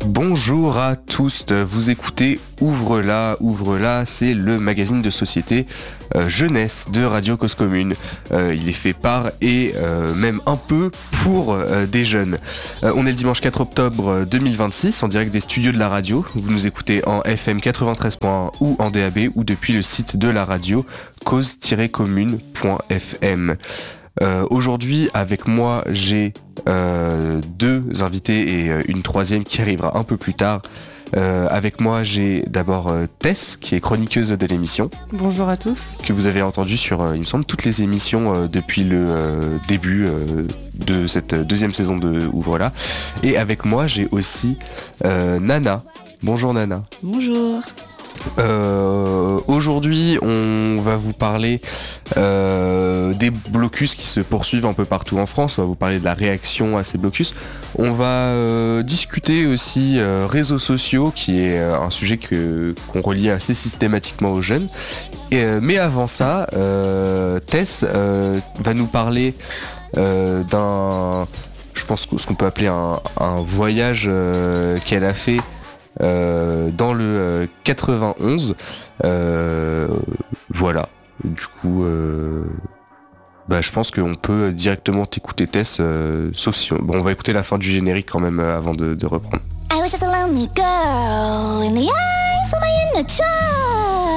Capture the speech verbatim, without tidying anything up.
Bonjour à tous, vous écoutez Ouvre-la, Ouvre-la, c'est le magazine de société euh, jeunesse de Radio Cause Commune. Euh, il est fait par et euh, même un peu pour euh, des jeunes. Euh, on est le dimanche quatre octobre deux mille vingt-six en direct des studios de la radio. Vous nous écoutez en F M quatre-vingt-treize point un ou en D A B ou depuis le site de la radio cause tiret commune point f m. Euh, aujourd'hui, avec moi, j'ai euh, deux invités et euh, une troisième qui arrivera un peu plus tard. Euh, avec moi, j'ai d'abord euh, Tess, qui est chroniqueuse de l'émission. Bonjour à tous. Que vous avez entendu sur, euh, il me semble, toutes les émissions euh, depuis le euh, début euh, de cette deuxième saison de Ouvre-la. Et avec moi, j'ai aussi euh, Nana. Bonjour Nana. Bonjour. Euh, aujourd'hui, on va vous parler euh, des blocus qui se poursuivent un peu partout en France. On va vous parler de la réaction à ces blocus. On va euh, discuter aussi euh, réseaux sociaux, qui est euh, un sujet que, qu'on relie assez systématiquement aux jeunes. Et, euh, mais avant ça, euh, Tess euh, va nous parler euh, d'un, je pense que ce qu'on peut appeler un, un voyage euh, qu'elle a fait. Euh, dans le euh, quatre-vingt-onze, euh, voilà. Du coup, euh, bah, je pense qu'on peut directement t'écouter Tess, euh, sauf si on, bon, on va écouter la fin du générique quand même euh, avant de, de reprendre. I was just a lonely girl in the eyes of my inner child.